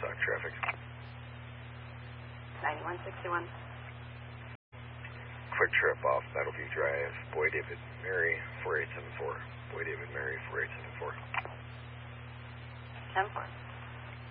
Woodstock traffic. 9161. Quick trip off Meadowview Drive, Boy David Mary 4874. Boy David Mary 4874. 10-4.